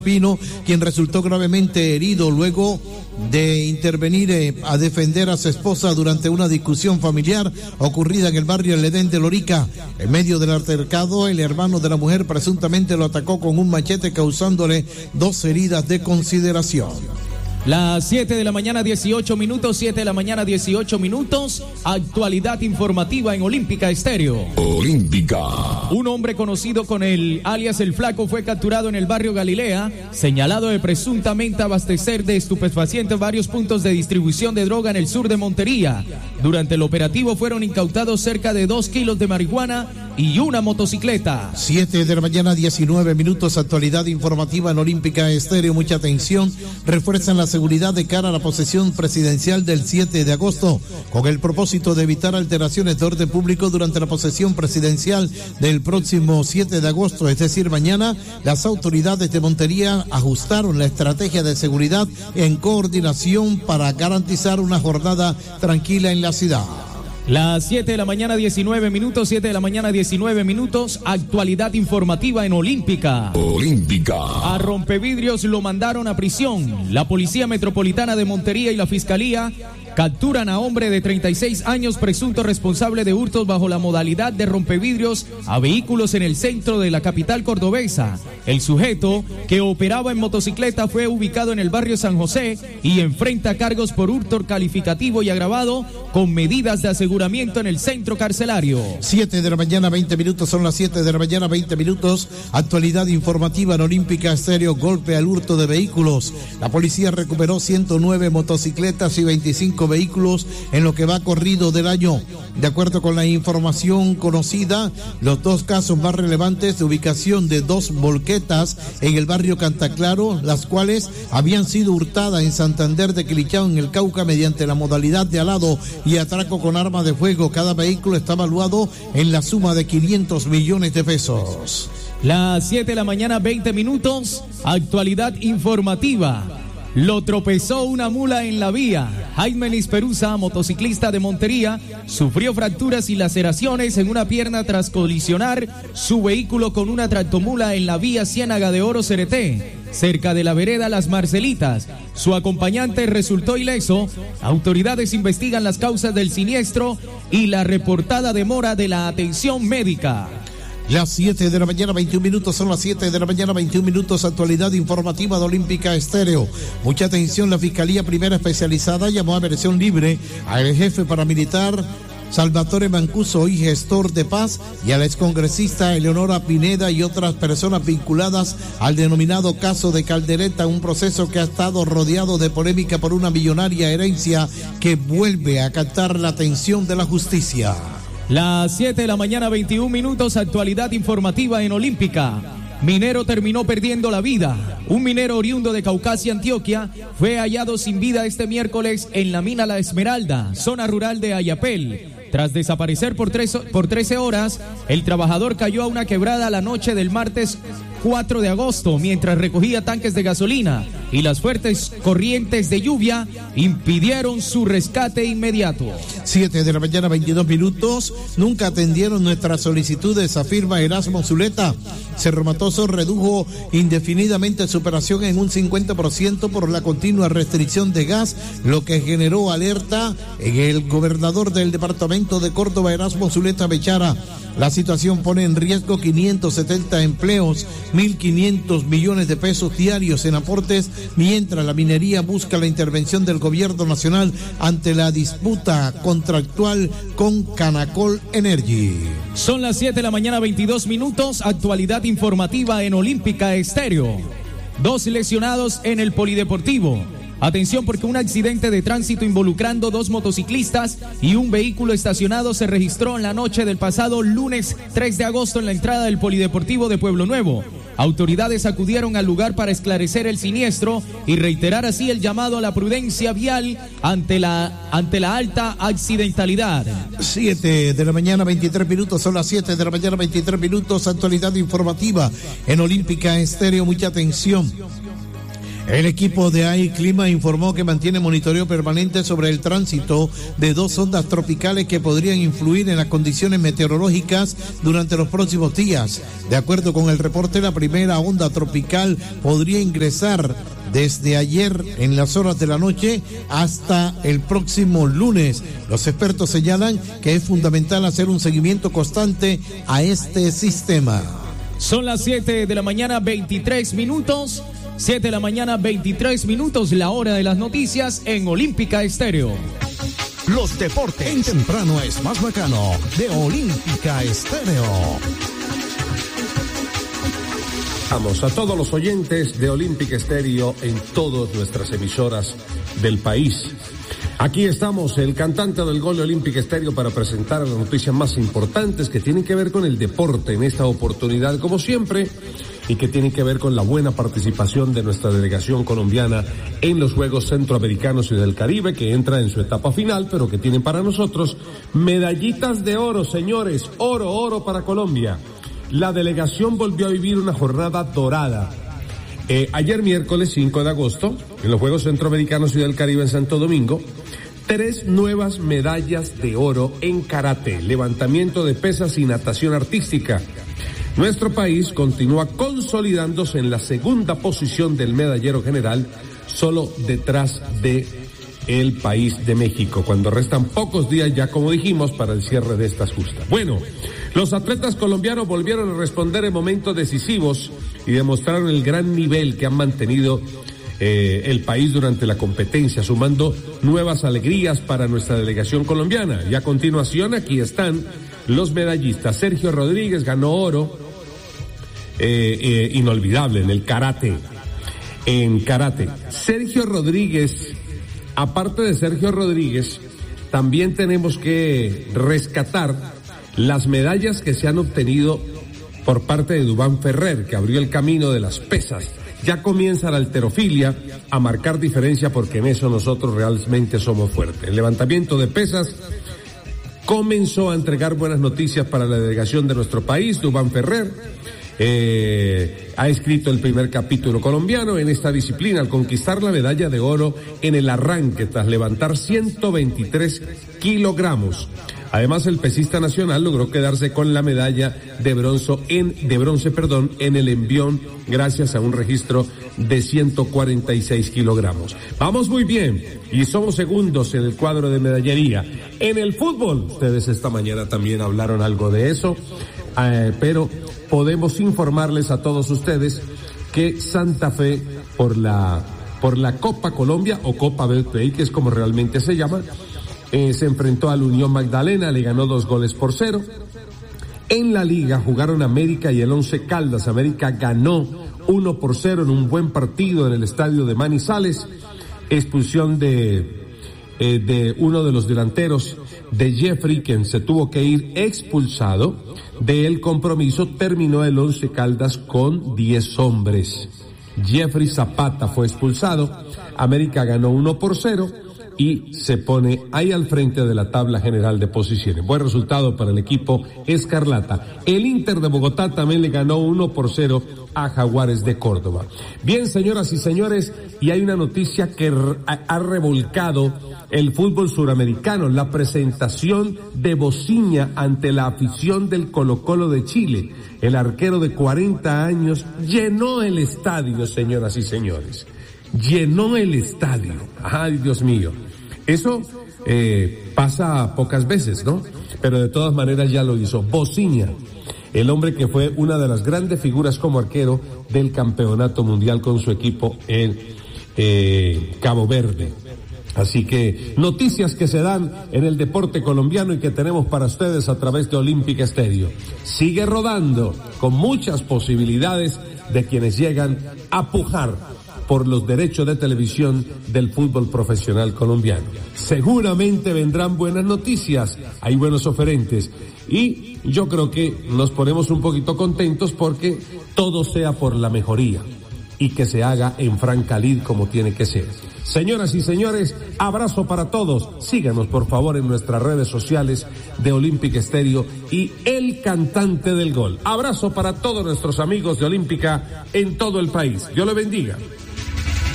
Pino, quien resultó gravemente herido luego de intervenir a defender a su esposa durante una discusión familiar ocurrida en el barrio El Edén de Lorica. En medio del altercado, el hermano de la mujer presuntamente lo atacó con un machete, causándole 2 heridas de consideración. Las 7 de la mañana 18 minutos, 7 de la mañana 18 minutos, actualidad informativa en Olímpica Estéreo. Olímpica. Un hombre conocido con el alias El Flaco fue capturado en el barrio Galilea, señalado de presuntamente abastecer de estupefacientes varios puntos de distribución de droga en el sur de Montería. Durante el operativo fueron incautados cerca de 2 kilos de marihuana y una motocicleta. 7 de la mañana 19 minutos, actualidad informativa en Olímpica Estéreo. Mucha atención, refuerzan la seguridad de cara a la posesión presidencial del 7 de agosto, con el propósito de evitar alteraciones de orden público durante la posesión presidencial del próximo 7 de agosto, es decir, mañana. Las autoridades de Montería ajustaron la estrategia de seguridad en coordinación para garantizar una jornada tranquila en la ciudad. Las 7 de la mañana 19 minutos, 7 de la mañana 19 minutos, actualidad informativa en Olímpica. Olímpica. A Rompevidrios lo mandaron a prisión. La Policía Metropolitana de Montería y la Fiscalía capturan a hombre de 36 años presunto responsable de hurtos bajo la modalidad de rompevidrios a vehículos en el centro de la capital cordobesa. El sujeto, que operaba en motocicleta, fue ubicado en el barrio San José y enfrenta cargos por hurto calificativo y agravado con medidas de aseguramiento en el centro carcelario. 7 de la mañana 20 minutos, son las 7 de la mañana 20 minutos, actualidad informativa en Olímpica Estéreo. Golpe al hurto de vehículos. La policía recuperó 109 motocicletas y 25 vehículos en lo que va corrido del año. De acuerdo con la información conocida, los 2 casos más relevantes de ubicación de 2 volquetas en el barrio Cantaclaro, las cuales habían sido hurtadas en Santander de Quilichao, en el Cauca, mediante la modalidad de alado y atraco con arma de fuego. Cada vehículo está evaluado en la suma de 500 millones de pesos. Las 7 de la mañana 20 minutos, actualidad informativa. Lo tropezó una mula en la vía. Jaime Nisperuza, motociclista de Montería, sufrió fracturas y laceraciones en una pierna tras colisionar su vehículo con una tractomula en la vía Ciénaga de Oro Cereté, cerca de la vereda Las Marcelitas. Su acompañante resultó ileso. Autoridades investigan las causas del siniestro y la reportada demora de la atención médica. Las 7 de la mañana 21 minutos, son las 7 de la mañana 21 minutos, actualidad informativa de Olímpica Estéreo. Mucha atención, la Fiscalía Primera Especializada llamó a versión libre al jefe paramilitar Salvatore Mancuso, hoy gestor de paz, y a la excongresista Eleonora Pineda y otras personas vinculadas al denominado caso de Caldereta, un proceso que ha estado rodeado de polémica por una millonaria herencia que vuelve a captar la atención de la justicia. Las 7 de la mañana 21 minutos, actualidad informativa en Olímpica. Minero terminó perdiendo la vida. Un minero oriundo de Caucasia, Antioquia, fue hallado sin vida este miércoles en la mina La Esmeralda, zona rural de Ayapel. Tras desaparecer por 13 horas, el trabajador cayó a una quebrada la noche del martes 4 de agosto mientras recogía tanques de gasolina, y las fuertes corrientes de lluvia impidieron su rescate inmediato. 7 de la mañana 22 minutos, nunca atendieron nuestras solicitudes, afirma Erasmo Zuleta. Cerro Matoso redujo indefinidamente su operación en un 50% por la continua restricción de gas, lo que generó alerta en el gobernador del departamento de Córdoba, Erasmo Zuleta Bechara. La situación pone en riesgo 570 empleos, 1.500 millones de pesos diarios en aportes, mientras la minería busca la intervención del gobierno nacional ante la disputa contractual con Canacol Energy. Son las 7 de la mañana 22 minutos, actualidad informativa en Olímpica Estéreo. 2 lesionados en el polideportivo. Atención, porque un accidente de tránsito involucrando 2 motociclistas y un vehículo estacionado se registró en la noche del pasado lunes 3 de agosto en la entrada del Polideportivo de Pueblo Nuevo. Autoridades acudieron al lugar para esclarecer el siniestro y reiterar así el llamado a la prudencia vial ante la alta accidentalidad. 7 de la mañana 23 minutos, son las 7 de la mañana 23 minutos, actualidad informativa en Olímpica Estéreo. Mucha atención. El equipo de AI Clima informó que mantiene monitoreo permanente sobre el tránsito de 2 ondas tropicales que podrían influir en las condiciones meteorológicas durante los próximos días. De acuerdo con el reporte, la primera onda tropical podría ingresar desde ayer en las horas de la noche hasta el próximo lunes. Los expertos señalan que es fundamental hacer un seguimiento constante a este sistema. Son las 7 de la mañana, 23 minutos. 7 de la mañana, 23 minutos, la hora de las noticias en Olímpica Estéreo. Los deportes en temprano es más bacano de Olímpica Estéreo. Vamos a todos los oyentes de Olímpica Estéreo en todas nuestras emisoras del país. Aquí estamos, el cantante del gol de Olímpica Estéreo, para presentar las noticias más importantes que tienen que ver con el deporte en esta oportunidad, como siempre, y que tienen que ver con la buena participación de nuestra delegación colombiana en los Juegos Centroamericanos y del Caribe, que entra en su etapa final, pero que tienen para nosotros medallitas de oro, señores, oro para Colombia. La delegación volvió a vivir una jornada dorada. Ayer miércoles 5 de agosto, en los Juegos Centroamericanos y del Caribe en Santo Domingo, 3 nuevas medallas de oro en karate, levantamiento de pesas y natación artística. Nuestro país continúa consolidándose en la segunda posición del medallero general, solo detrás de el país de México, cuando restan pocos días ya, como dijimos, para el cierre de estas justas. Bueno, los atletas colombianos volvieron a responder en momentos decisivos y demostraron el gran nivel que han mantenido el país durante la competencia, sumando nuevas alegrías para nuestra delegación colombiana. Y a continuación aquí están los medallistas. Sergio Rodríguez ganó oro, inolvidable en el karate. En karate, Sergio Rodríguez, aparte de Sergio Rodríguez, también tenemos que rescatar las medallas que se han obtenido por parte de Dubán Ferrer, que abrió el camino de las pesas. Ya comienza la halterofilia a marcar diferencia, porque en eso nosotros realmente somos fuertes. El levantamiento de pesas comenzó a entregar buenas noticias para la delegación de nuestro país. Dubán Ferrer ha escrito el primer capítulo colombiano en esta disciplina al conquistar la medalla de oro en el arranque tras levantar 123 kilogramos. Además, el pesista nacional logró quedarse con la medalla de bronce en el envión, gracias a un registro de 146 kilogramos. Vamos muy bien y somos segundos en el cuadro de medallería. En el fútbol, ustedes esta mañana también hablaron algo de eso, pero podemos informarles a todos ustedes que Santa Fe, por la Copa Colombia o Copa Betplay, que es como realmente se llama, se enfrentó al Unión Magdalena, le ganó 2-0. En la liga jugaron América y el Once Caldas. América ganó 1-0 en un buen partido en el estadio de Manizales. Expulsión de uno de los delanteros, de Jeffrey, quien se tuvo que ir expulsado del compromiso. Terminó el Once Caldas con 10 hombres. Jeffrey Zapata fue expulsado. América ganó 1-0. Y se pone ahí al frente de la tabla general de posiciones. Buen resultado para el equipo escarlata. El Inter de Bogotá también le ganó 1-0 a Jaguares de Córdoba. Bien, señoras y señores, y hay una noticia que ha revolcado el fútbol suramericano: la presentación de Bociña ante la afición del Colo-Colo de Chile. El arquero de 40 años llenó el estadio, señoras y señores. Llenó el estadio. Ay, Dios mío. Eso pasa pocas veces, ¿no? Pero de todas maneras ya lo hizo. Bociña, el hombre que fue una de las grandes figuras como arquero del campeonato mundial con su equipo en Cabo Verde. Así que noticias que se dan en el deporte colombiano y que tenemos para ustedes a través de Olímpica Estéreo. Sigue rodando con muchas posibilidades de quienes llegan a pujar por los derechos de televisión del fútbol profesional colombiano. Seguramente vendrán buenas noticias, hay buenos oferentes, y yo creo que nos ponemos un poquito contentos porque todo sea por la mejoría y que se haga en franca lid como tiene que ser. Señoras y señores, abrazo para todos. Síganos por favor en nuestras redes sociales de Olímpica Estéreo y El Cantante del Gol. Abrazo para todos nuestros amigos de Olímpica en todo el país. Dios le bendiga.